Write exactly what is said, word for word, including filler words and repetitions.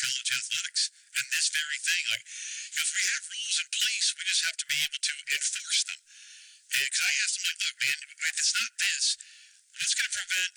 college athletics and this very thing. Like, because we have rules in place, we just have to be able to enforce them. Because I asked him, like, look, man, if it's not this, what's going to prevent